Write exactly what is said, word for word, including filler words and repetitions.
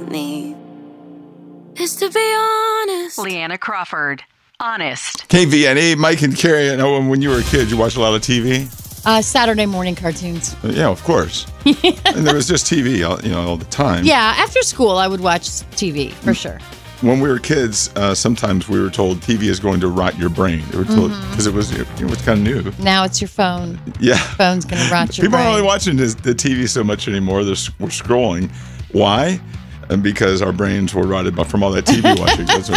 need is to be honest. Leanna Crawford, Honest. K V N E, Mike and Carrie. I know when you were a kid, you watched a lot of T V? Uh, Saturday morning cartoons. Uh, yeah, of course. And there was just T V, all, you know, all the time. Yeah, after school, I would watch T V, for sure. When we were kids, uh, sometimes we were told T V is going to rot your brain. They were told because mm-hmm. it was it was kind of new. Now it's your phone. Yeah, phone's going to rot your People brain. People aren't really watching this, the T V so much anymore. They're we're scrolling. Why? And because our brains were rotted from all that T V watching. That's what